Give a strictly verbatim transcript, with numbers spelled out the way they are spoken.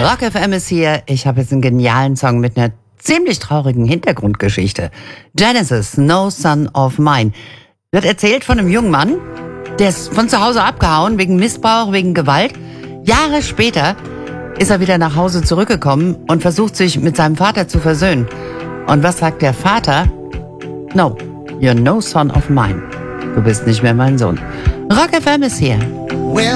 Rock F M ist hier. Ich habe jetzt einen genialen Song mit einer ziemlich traurigen Hintergrundgeschichte. Genesis, No Son of Mine. Wird erzählt von einem jungen Mann, der ist von zu Hause abgehauen wegen Missbrauch, wegen Gewalt. Jahre später ist er wieder nach Hause zurückgekommen und versucht sich mit seinem Vater zu versöhnen. Und was sagt der Vater? No, you're no son of mine. Du bist nicht mehr mein Sohn. Rock F M ist hier.